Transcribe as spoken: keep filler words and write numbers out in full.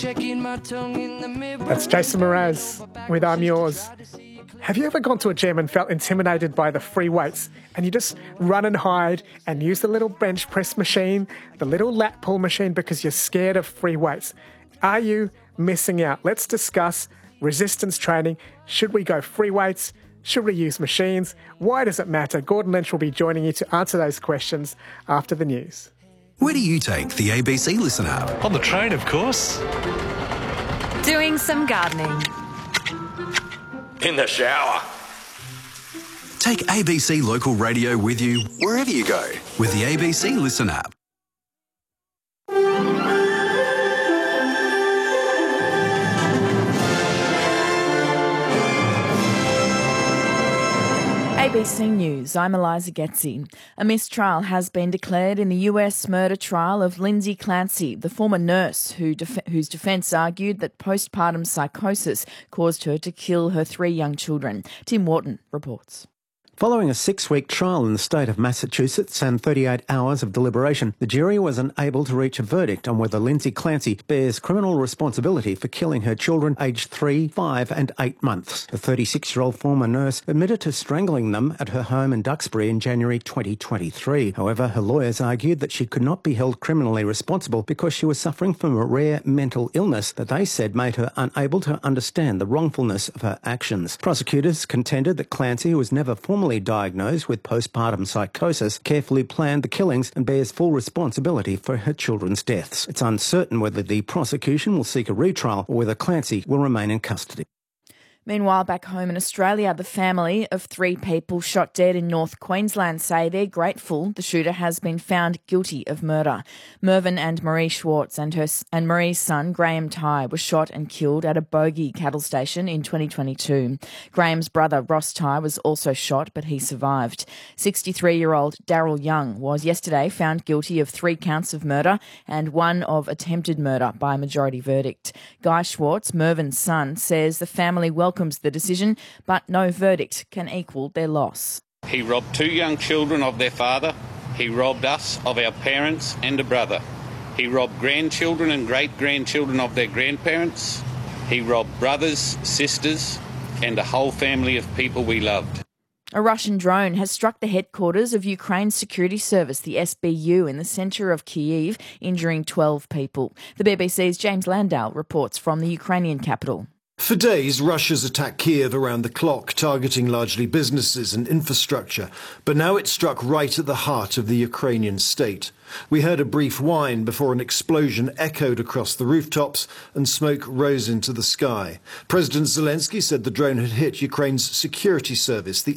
That's Jason Mraz with I'm Yours. Have you ever gone to a gym and felt intimidated by the free weights and you just run and hide and use the little bench press machine, the little lat pull machine because you're scared of free weights? Are you missing out? Let's discuss resistance training. Should we go free weights? Should we use machines? Why does it matter? Gordon Lynch will be joining you to answer those questions after the news. Where do you take the A B C Listen app? On the train, of course. Doing some gardening. In the shower. Take A B C Local Radio with you wherever you go with the A B C Listen app. A B C News, I'm Eliza Getzi. A mistrial has been declared in the U S murder trial of Lindsay Clancy, the former nurse who def- whose defence argued that postpartum psychosis caused her to kill her three young children. Tim Wharton reports. Following a six-week trial in the state of Massachusetts and thirty-eight hours of deliberation, the jury was unable to reach a verdict on whether Lindsay Clancy bears criminal responsibility for killing her children aged three, five and eight months. The thirty-six-year-old former nurse admitted to strangling them at her home in Duxbury in January twenty twenty-three. However, her lawyers argued that she could not be held criminally responsible because she was suffering from a rare mental illness that they said made her unable to understand the wrongfulness of her actions. Prosecutors contended that Clancy, who was never formally diagnosed with postpartum psychosis, carefully planned the killings and bears full responsibility for her children's deaths. It's uncertain whether the prosecution will seek a retrial or whether Clancy will remain in custody. Meanwhile, back home in Australia, the family of three people shot dead in North Queensland say they're grateful the shooter has been found guilty of murder. Mervyn and Marie Schwartz and her and Marie's son, Graham Tighe, were shot and killed at a bogey cattle station in twenty twenty-two. Graham's brother, Ross Tighe, was also shot, but he survived. sixty-three-year-old Daryl Young was yesterday found guilty of three counts of murder and one of attempted murder by majority verdict. Guy Schwartz, Mervyn's son, says the family welcomes the decision, but no verdict can equal their loss. He robbed two young children of their father. He robbed us of our parents and a brother. He robbed grandchildren and great-grandchildren of their grandparents. He robbed brothers, sisters, and a whole family of people we loved. A Russian drone has struck the headquarters of Ukraine's security service, the S B U, in the centre of Kyiv, injuring twelve people. The B B C's James Landau reports from the Ukrainian capital. For days, Russia's attacked Kiev around the clock, targeting largely businesses and infrastructure. But now it struck right at the heart of the Ukrainian state. We heard a brief whine before an explosion echoed across the rooftops and smoke rose into the sky. President Zelensky said the drone had hit Ukraine's security service, the